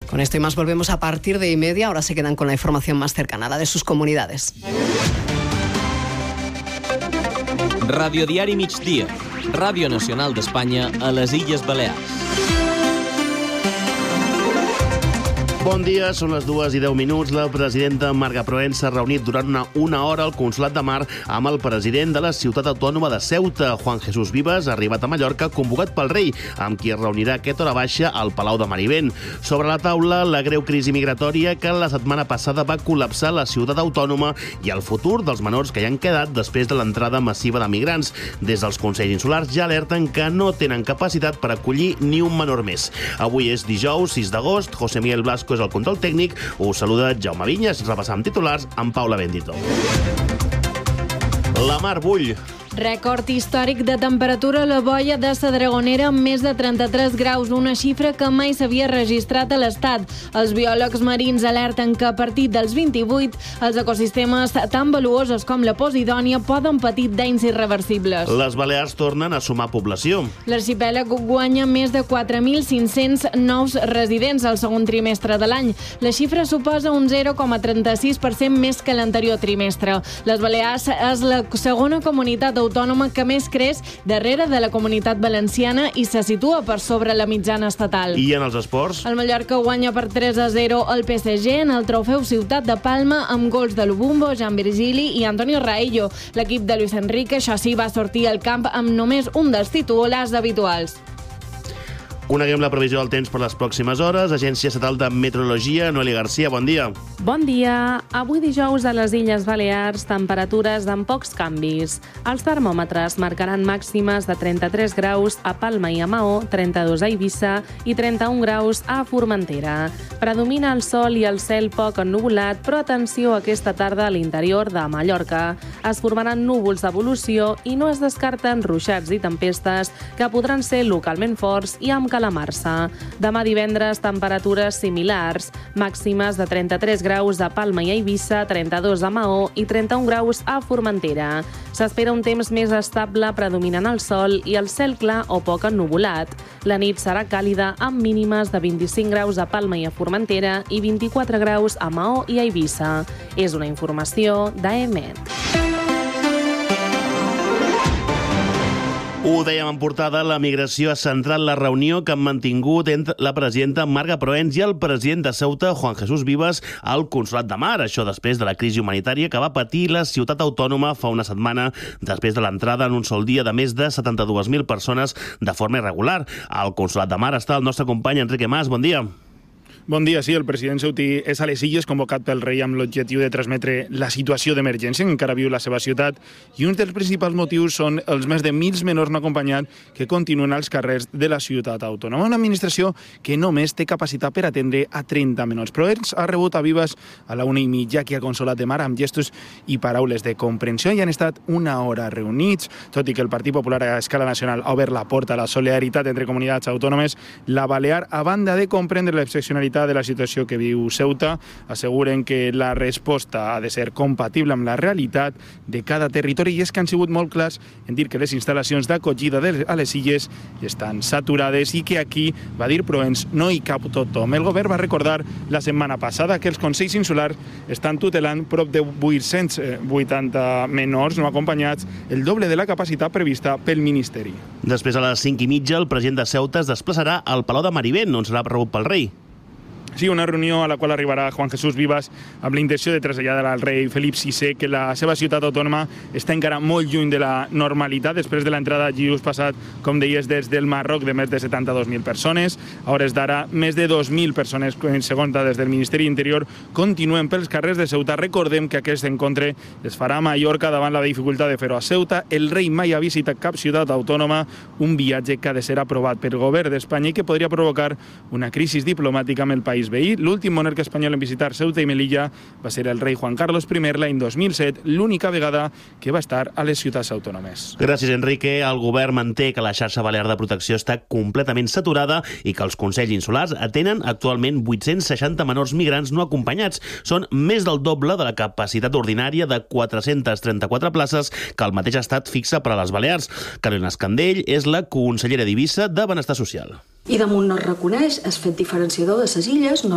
Con esto y más volvemos a partir de 1:30. Ahora se quedan con la información más cercana, la de sus comunidades. Radiodiari Migdia, Ràdio Nacional d'Espanya a les Illes Balears. Bon dia, són les 2:10. La presidenta Marga Proens s'ha reunit durant una hora al Consolat de Mar amb el president de la ciutat autònoma de Ceuta, Juan Jesús Vivas, arribat a Mallorca, convocat pel rei, amb qui es reunirà aquesta hora baixa al Palau de Marivent. Sobre la taula, la greu crisi migratòria que la setmana passada va col·lapsar la ciutat autònoma i el futur dels menors que hi han quedat després de l'entrada massiva de migrants. Des dels Consells Insulars ja alerten que no tenen capacitat per acollir ni un menor més. Avui és dijous, 6 d'agost. José Miguel Blasco és el control tècnic. Us saluda Jaume Vinyes. Repassam titulars amb Paula Bendito. La mar bull. Rècord històric de temperatura a la boia de la Dragonera amb més de 33 graus, una xifra que mai s'havia registrat a l'Estat. Els biòlegs marins alerten que a partir dels 28 els ecosistemes tan valuosos com la Posidònia poden patir danys irreversibles. Les Balears tornen a sumar població. L'arxipèlag guanya més de 4.500 nous residents al segon trimestre de l'any. La xifra suposa un 0,36% més que l'anterior trimestre. Les Balears és la segona comunitat autònoma que més creix darrere de la Comunitat Valenciana i se situa per sobre la mitjana estatal. I en els esports? El Mallorca guanya per 3-0 el PSG en el trofeu Ciutat de Palma amb gols de Lubumbo, Jean Virgili i Antonio Raello. L'equip de Luis Enrique, això sí, va sortir al camp amb només un dels titulars habituals. Coneguem la previsió del temps per les pròximes hores. Agència Estatal de Meteorologia, Noeli Garcia, bon dia. Bon dia. Avui dijous a les Illes Balears, temperatures amb pocs canvis. Els termòmetres marcaran màximes de 33 graus a Palma i a Maó, 32 a Eivissa i 31 graus a Formentera. Predomina el sol i el cel poc ennuvolat, però atenció aquesta tarda a l'interior de Mallorca. Es formaran núvols d'evolució i no es descarten ruixats i tempestes que podran ser localment forts i amb calamarsa. Demà divendres, temperatures similars, màximes de 33 graus a Palma i a Eivissa, 32 a Maó i 31 graus a Formentera. S'espera un temps més estable predominant el sol i el cel clar o poc ennuvolat. La nit serà càlida amb mínimes de 25 graus a Palma i a Formentera i 24 graus a Maó i a Eivissa. És una informació d'AEMET. Ho dèiem en portada, la migració ha centrat la reunió que han mantingut entre la presidenta Marga Proens i el president de Ceuta, Juan Jesús Vivas, al Consolat de Mar. Això després de la crisi humanitària que va patir la ciutat autònoma fa una setmana després de l'entrada en un sol dia de més de 72.000 persones de forma irregular. Al Consolat de Mar està el nostre company Enrique Mas. Bon dia. Bon dia, sí, el president ceutí és a les Illes convocat pel rei amb l'objectiu de transmetre la situació d'emergència que encara viu la seva ciutat i un dels principals motius són els més de 1.000 menors no acompanyats que continuen als carrers de la ciutat autònoma. Una administració que només té capacitat per atendre a 30 menors. Però ells ha rebut a Vivas a la 1:30 aquí a Consolat de Mar amb gestos i paraules de comprensió i han estat una hora reunits. Tot i que el Partit Popular a escala nacional ha obert la porta a la solidaritat entre comunitats autònomes, la Balear, a banda de comprendre l'excepcionalitat de la situació que viu Ceuta, asseguren que la resposta ha de ser compatible amb la realitat de cada territori i és que han sigut molt clars en dir que les instal·lacions d'acollida a les Illes estan saturades i que aquí, va dir Proens, no hi cap tothom. El govern va recordar la setmana passada que els Consells Insulars estan tutelant prop de 880 menors no acompanyats, el doble de la capacitat prevista pel Ministeri. Després a les 5:30 el president de Ceuta es desplaçarà al Palau de Marivent, on serà rebut pel rei. Sí, una reunió a la qual arribarà Juan Jesús Vivas amb la intenció de traslladar al rei Felip VI que la seva ciutat autònoma està encara molt lluny de la normalitat després de l'entrada dijous passat, com deies, des del Marroc de més de 72.000 persones. A hores d'ara, més de 2.000 persones, segons dades del Ministeri d'Interior, continuen pels carrers de Ceuta. Recordem que aquest encontre es farà a Mallorca davant la dificultat de fer-ho a Ceuta. El rei mai ha visitat cap ciutat autònoma, un viatge que ha de ser aprovat pel govern d'Espanya i que podria provocar una crisi diplomàtica amb el país veí. L'últim monarca espanyol en visitar Ceuta i Melilla va ser el rei Juan Carlos I l'any 2007, l'única vegada que va estar a les ciutats autònomes. Gràcies, Enrique. El govern manté que la xarxa balear de protecció està completament saturada i que els Consells Insulars atenen actualment 860 menors migrants no acompanyats. Són més del doble de la capacitat ordinària de 434 places que el mateix estat fixa per a les Balears. Carolina Escandell és la consellera d'Eivissa de Benestar Social. I damunt no es reconeix, és fet diferenciador de les illes, no